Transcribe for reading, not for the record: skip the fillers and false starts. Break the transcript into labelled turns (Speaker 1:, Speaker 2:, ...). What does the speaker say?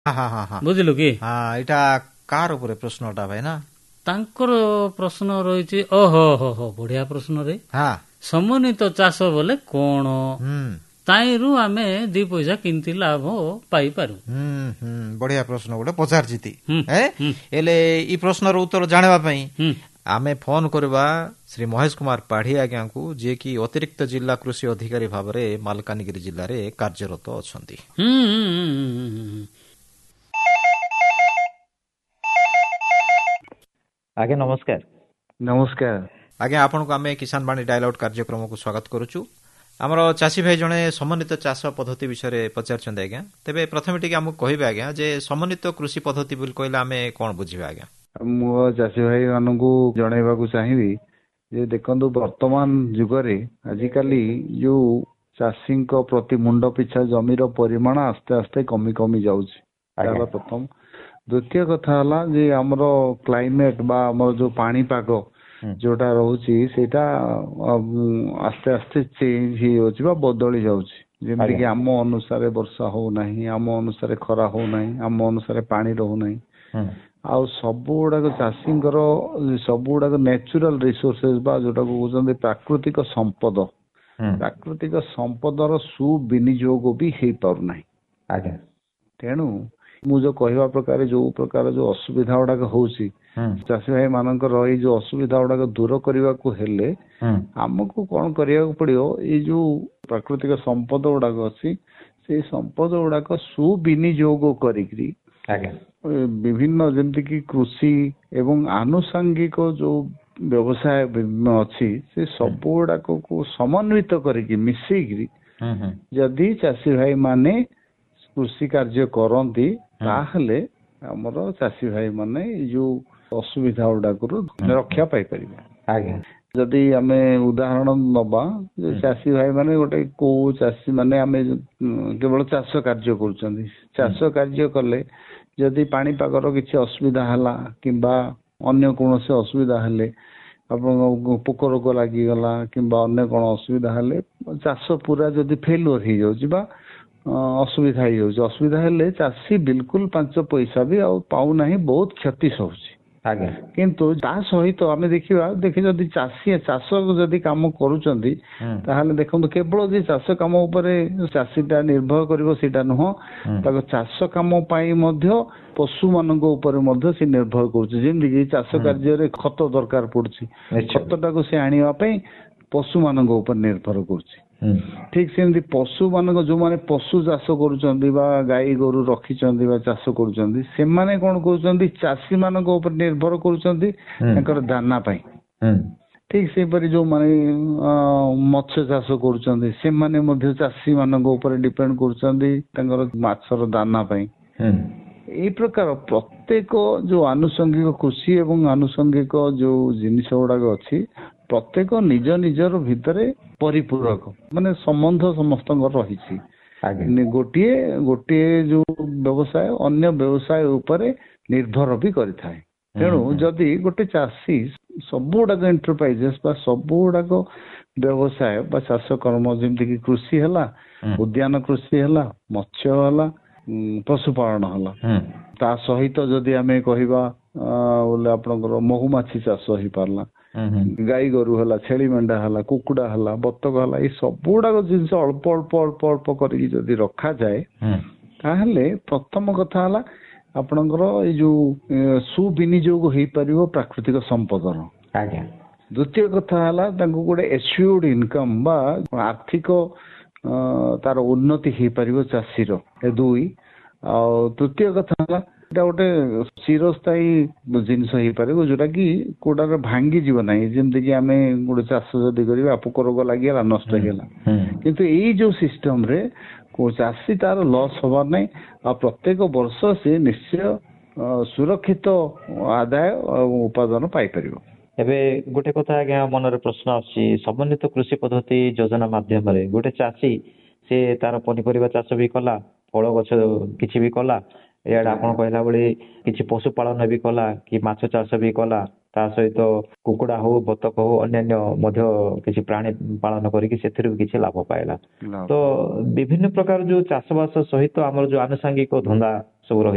Speaker 1: ହଁ ହଁ ହଁ ହଁ
Speaker 2: ବୁଝିଲୁ କି?
Speaker 1: ହଁ ଏଇଟା କାହାର ଉପରେ ପ୍ରଶ୍ନଟା ଭାଇ ନା?
Speaker 2: ତାଙ୍କର ପ୍ରଶ୍ନ ରହିଛି। ଓହୋ ହୋ ହୋ ବଢିଆ ପ୍ରଶ୍ନରେ।
Speaker 1: ହଁ
Speaker 2: ସମନ୍ୱିତ ଚାଷ ବୋଲେ କଣ?
Speaker 1: ହୁଁ
Speaker 2: ତାଇରୁ ଆମେ 2 ପଇସା କେମିତି ଲାଭ ପାଇପାରୁ?
Speaker 1: ବଢିଆ ପ୍ରଶ୍ନ ଗୋଟେ ପଚାରିଛି।
Speaker 2: ହୁଁ ହୁଁ
Speaker 1: ହେଲେ ଏଇ ପ୍ରଶ୍ନର ଉତ୍ତର ଜାଣିବା ପାଇଁ
Speaker 2: ହୁଁ
Speaker 1: ଆମେ ଫୋନ କରିବା ଶ୍ରୀ ମହେଶ କୁମାର ପାଢୀ ଆଜ୍ଞାଙ୍କୁ, ଯିଏକି ଅତିରିକ୍ତ ଜିଲ୍ଲା କୃଷି ଅଧିକାରୀ ଭାବରେ ମାଲକାନଗିରି ଜିଲ୍ଲାରେ କାର୍ଯ୍ୟରତ ଅଛନ୍ତି।
Speaker 2: ହୁଁ ହୁଁ ହୁଁ ହୁଁ ହୁଁ ହୁଁ।
Speaker 3: ଆଜ୍ଞା ନମସ୍କାର।
Speaker 4: ନମସ୍କାର।
Speaker 1: ଆଜ୍ଞା ଆପଣଙ୍କୁ ଆମେ କିଷାନ ବାଣୀ ଡାଇଲଗ କାର୍ଯ୍ୟକ୍ରମକୁ ସ୍ୱାଗତ କରୁଛୁ। ଆମର ଚାଷୀ ଭାଇ ଜଣେ ସମନ୍ୱିତ ଚାଷ ପଦ୍ଧତି ବିଷୟରେ ପଚାରିଛନ୍ତି ଆଜ୍ଞା। ତେବେ ପ୍ରଥମେ ଟିକେ ଆମକୁ କହିବେ ଆଜ୍ଞା ଯେ ସମନ୍ୱିତ କୃଷି ପଦ୍ଧତି ବୋଲି କହିଲେ ଆମେ କଣ ବୁଝିବା ଆଜ୍ଞା?
Speaker 4: ମୁଁ ଚାଷୀ ଭାଇ ମାନଙ୍କୁ ଜଣେଇବାକୁ ଚାହିଁବି ଯେ ଦେଖନ୍ତୁ, ବର୍ତ୍ତମାନ ଯୁଗରେ ଆଜିକାଲି ଯୋଉ ଚାଷୀଙ୍କ ପ୍ରତି ମୁଣ୍ଡ ପିଛା ଜମିର ପରିମାଣ ଆସ୍ତେ ଆସ୍ତେ କମି କମି ଯାଉଛି। ଏଟା ହେଲା ପ୍ରଥମ। ଦ୍ୱିତୀୟ କଥା ହେଲା ଯେ ଆମର କ୍ଲାଇମେଟ ବା ଆମର ଯୋଉ ପାଣିପାଗ ଯୋଉଟା ରହୁଛି ସେଇଟା ଆସ୍ତେ ଆସ୍ତେ ଚେଞ୍ଜ ହେଇଯାଉଛି ବା ବଦଳି ଯାଉଛି। ଯେମିତିକି ଆମ ଅନୁସାରେ ବର୍ଷା ହଉନାହିଁ, ଆମ ଅନୁସାରେ ଖରା ହଉନାହିଁ, ଆମ ଅନୁସାରେ ପାଣି ରହୁନାହିଁ। ଆଉ ସବୁ ଗୁଡାକ ଚାଷୀଙ୍କର ସବୁ ଗୁଡାକ ନ୍ୟାଚୁରାଲ ରିସୋର୍ସେସ ବା ଯୋଉଟାକୁ କହୁଛନ୍ତି ପ୍ରାକୃତିକ ସମ୍ପଦ, ପ୍ରାକୃତିକ ସମ୍ପଦର ସୁବିନିଯୋଗ ବି ହେଇପାରୁନାହିଁ।
Speaker 3: ଆଜ୍ଞା
Speaker 4: ତେଣୁ ମୁଁ ଯୋଉ କହିବା ପ୍ରକାର ଯୋଉ ଅସୁବିଧା ଗୁଡାକ ହଉଛି, ଚାଷୀ ଭାଇ ମାନଙ୍କର ଏଇ ଯୋଉ ଅସୁବିଧା ଗୁଡାକ ଦୂର କରିବାକୁ ହେଲେ ଆମକୁ କଣ କରିବାକୁ ପଡିବ? ଏଇ ଯୋଉ ପ୍ରାକୃତିକ ସମ୍ପଦ ଗୁଡାକ ଅଛି ସେଇ ସମ୍ପଦ ଗୁଡାକ ସୁବିନିଯୋଗ କରିକିରି ବିଭିନ୍ନ ଯେମିତିକି କୃଷି ଏବଂ ଆନୁଷାଙ୍ଗିକ ଯୋଉ ବ୍ୟବସାୟ ବିଭିନ୍ନ ଅଛି ସେ ସବୁ ଗୁଡାକକୁ ସମନ୍ୱିତ କରିକି ମିଶେଇକିରି ଯଦି ଚାଷୀ ଭାଇ ମାନେ କୃଷି କାର୍ଯ୍ୟ କରନ୍ତି ତାହେଲେ ଆମର ଚାଷୀ ଭାଇ ମାନେ ଏଇ ଯୋଉ ଅସୁବିଧା ଗୁଡାକରୁ ରକ୍ଷା ପାଇପାରିବେ।
Speaker 3: ଆଜ୍ଞା
Speaker 4: ଯଦି ଆମେ ଉଦାହରଣ ନବା, ଯେ ଚାଷୀ ଭାଇ ମାନେ କୋଉ ଚାଷୀ ମାନେ ଆମେ କେବଳ ଚାଷ କାର୍ଯ୍ୟ କରୁଛନ୍ତି। ଚାଷ କାର୍ଯ୍ୟ କଲେ ଯଦି ପାଣିପାଗର କିଛି ଅସୁବିଧା ହେଲା କିମ୍ବା ଅନ୍ୟ କୌଣସି ଅସୁବିଧା ହେଲେ, ଆପଣଙ୍କ ପୋକ ରୋଗ ଲାଗିଗଲା କିମ୍ବା ଅନ୍ୟ କଣ ଅସୁବିଧା ହେଲେ ଚାଷ ପୁରା ଯଦି ଫେଲୁଅର ହେଇଯାଉଛି ବା ଅସୁବିଧା ହେଇଯାଉଛି, ଅସୁବିଧା ହେଲେ ଚାଷୀ ବିଲକୁଲ 5 ପଇସା ବି ଆଉ ପାଉନାହିଁ, ବହୁତ କ୍ଷତି ସହୁଛି। କିନ୍ତୁ ତା ସହିତ ଆମେ ଯଦି ଚାଷ ଯଦି କାମ କରୁଛନ୍ତି ତାହେଲେ ଦେଖନ୍ତୁ, କେବଳ ଯେ ଚାଷ କାମ ଉପରେ ଚାଷୀଟା ନିର୍ଭର କରିବ ସେଇଟା ନୁହଁ, ତାକୁ ଚାଷ କାମ ପାଇଁ ମଧ୍ୟ ପଶୁ ମାନଙ୍କ ଉପରେ ମଧ୍ୟ ସେ ନିର୍ଭର କରୁଛି। ଯେମିତିକି ଚାଷ କାର୍ଯ୍ୟରେ ଖତ ଦରକାର ପଡୁଛି, ଖତଟାକୁ ସେ ଆଣିବା ପାଇଁ ପଶୁ ମାନଙ୍କ ଉପରେ ନିର୍ଭର କରୁଛି। ଠିକ ସେମିତି ପଶୁ ମାନଙ୍କ ଯୋଉମାନେ ପଶୁ ଚାଷ କରୁଛନ୍ତି ବା ଗାଈ ଗୋରୁ ରଖିଛନ୍ତି ବା ଚାଷ କରୁଛନ୍ତି, ସେମାନେ କଣ କରୁଛନ୍ତି? ଚାଷୀ ମାନଙ୍କ ଉପରେ ନିର୍ଭର କରୁଛନ୍ତି ତାଙ୍କର ଦାନା ପାଇଁ। ଠିକ ସେହିପରି ଯୋଉମାନେ ମତ୍ସ୍ୟ ଚାଷ କରୁଛନ୍ତି ସେମାନେ ମଧ୍ୟ ଚାଷୀ ମାନଙ୍କ ଉପରେ ଡିପେଣ୍ଡ କରୁଛନ୍ତି ତାଙ୍କର ମାଛର ଦାନା ପାଇଁ। ଏଇ ପ୍ରକାର ପ୍ରତ୍ୟେକ ଯୋଉ ଆନୁଷଙ୍ଗିକ କୃଷି ଏବଂ ଆନୁଷଙ୍ଗିକ ଯୋଉ ଜିନିଷ ଗୁଡାକ ଅଛି, ପ୍ରତ୍ୟେକ ନିଜ ନିଜର ଭିତରେ ପରିପୂରକ, ମାନେ ସମ୍ବନ୍ଧ ସମସ୍ତଙ୍କର ରହିଛି। ଗୋଟିଏ ଯୋଉ ବ୍ୟବସାୟ ଅନ୍ୟ ବ୍ୟବସାୟ ଉପରେ ନିର୍ଭର ବି କରିଥାଏ। ତେଣୁ ଯଦି ଗୋଟେ ଚାଷୀ ସବୁ ଗୁଡାକ ଏଣ୍ଟରପ୍ରାଇଜେସ ବା ସବୁ ଗୁଡାକ ବ୍ୟବସାୟ ବା ଚାଷ କର୍ମ, ଯେମିତିକି କୃଷି ହେଲା, ଉଦ୍ୟାନ କୃଷି ହେଲା, ମତ୍ସ୍ୟ ହେଲା, ପଶୁପାଳନ ହେଲା, ତା ସହିତ ଯଦି ଆମେ କହିବା ବୋଲେ ଆପଣଙ୍କର ମହୁମାଛି ଚାଷ ହେଇପାରିଲା, ଗାଈ ଗୋରୁ ହେଲା, ଛେଳି ମେଣ୍ଢା ହେଲା, କୁକୁଡା ହେଲା, ବତକ ହେଲା, ଏଇ ସବୁ ଗୁଡାକ ଜିନିଷ ଅଳ୍ପ ଅଳ୍ପ ଅଳ୍ପ ଅଳ୍ପ କରିକି ଯଦି ରଖାଯାଏ ତାହେଲେ ପ୍ରଥମ କଥା ହେଲା ଆପଣଙ୍କର ଏଇ ଯୋଉ ସୁବିନିଯୋଗ ହେଇପାରିବ ପ୍ରାକୃତିକ ସମ୍ପଦର। ଦ୍ୱିତୀୟ କଥା ହେଲା ତାଙ୍କୁ ଗୋଟେ ଏସ୍ୟୁର୍ଡ ଇନକମ୍ ବା ଆର୍ଥିକ ତାର ଉନ୍ନତି ହେଇପାରିବ ଚାଷୀର। 2 ଆଉ ତୃତୀୟ କଥା ହେଲା ଏଟା ଗୋଟେ ଚିରସ୍ଥାୟୀ ଜିନିଷ ହେଇପାରିବ, ଯୋଉଟା କି କୋଉଟାରେ ଭାଙ୍ଗି ଯିବ ନାହିଁ। ଯେମିତିକି ଆମେ ଗୋଟେ ଚାଷ ଯଦି କରିବା, ପୋକ ରୋଗ ଲାଗିଗଲା, ନଷ୍ଟ ହେଇଗଲା, କିନ୍ତୁ ଏଇ ଯୋଉ ସିଷ୍ଟମ ରେ ଚାଷୀ ତାର ଲସ୍ ହବାର ନାହିଁ, ଆଉ ପ୍ରତ୍ୟେକ ବର୍ଷ ସେ ନିଶ୍ଚୟ ସୁରକ୍ଷିତ ଆଦାୟ ଆଉ ଉପାଦାନ ପାଇପାରିବ।
Speaker 3: ଏବେ ଗୋଟେ କଥା ଆଜ୍ଞା ମନରେ ପ୍ରଶ୍ନ ଆସୁଛି, ସମନ୍ୱିତ କୃଷି ପଦ୍ଧତି ଯୋଜନା ମାଧ୍ୟମରେ ଗୋଟେ ଚାଷୀ ସେ ତାର ପନିପରିବା ଚାଷ ବି କଲା, ଫଳ ଗଛ କିଛି ବି କଲା, ଏଇଆଡେ ଆପଣ କହିଲା ଭଳି କିଛି ପଶୁ ପାଳନ ବି କଲା କି ମାଛ ଚାଷ ବି କଲା, ତା ସହିତ କୁକୁଡା ହଉ, ବତକ ହଉ, ଅନ୍ୟାନ୍ୟ ମଧ୍ୟ କିଛି ପ୍ରାଣୀ ପାଳନ କରିକି ସେଥିରୁ ବି କିଛି ଲାଭ ପାଇଲା। ତ ବିଭିନ୍ନ ପ୍ରକାର ଯୋଉ ଚାଷ ବାସ ସହିତ ଆମର ଯୋଉ ଆନୁଷାଙ୍ଗିକ ଧନ୍ଦା ସବୁ ରହିଛି